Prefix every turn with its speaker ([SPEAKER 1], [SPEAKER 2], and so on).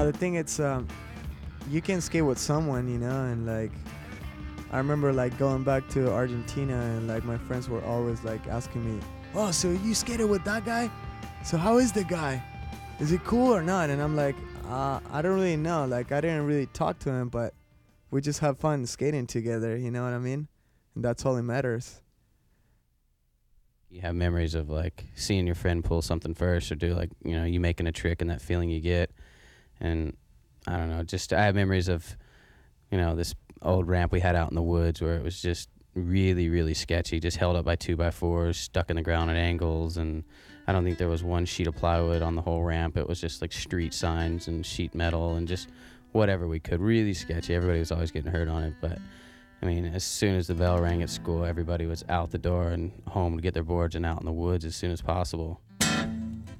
[SPEAKER 1] No, the thing it's you can skate with someone, and like I remember like going back to Argentina and like my friends were always like asking me, "Oh, so you skated with that guy? So how is the guy? Is he cool or not?" And I'm like, I don't really know. Like I didn't really talk to him, but we just have fun skating together. You know what I mean? And that's all that matters.
[SPEAKER 2] You have memories of like seeing your friend pull something first or do like, you making a trick and that feeling you get. And I don't know, just I have memories of, this old ramp we had out in the woods where it was just really, really sketchy, just held up by 2x4s, stuck in the ground at angles. And I don't think there was one sheet of plywood on the whole ramp. It was just like street signs and sheet metal and just whatever we could. Really sketchy. Everybody was always getting hurt on it. But I mean, as soon as the bell rang at school, everybody was out the door and home to get their boards and out in the woods as soon as possible.